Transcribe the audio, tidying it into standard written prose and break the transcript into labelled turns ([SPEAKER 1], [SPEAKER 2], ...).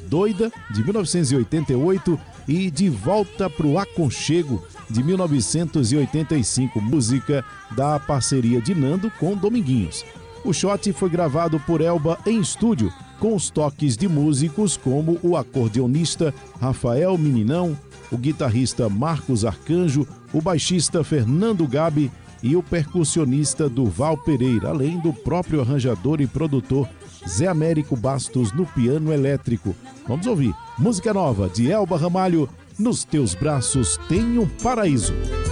[SPEAKER 1] Doida, de 1988, e De Volta pro Aconchego, de 1985, música da parceria de Nando com Dominguinhos. O shot foi gravado por Elba em estúdio, com os toques de músicos como o acordeonista Rafael Meninão, o guitarrista Marcos Arcanjo, o baixista Fernando Gabi e o percussionista Durval Pereira, além do próprio arranjador e produtor Zé Américo Bastos no piano elétrico. Vamos ouvir música nova de Elba Ramalho, Nos Teus Braços Tem um Paraíso.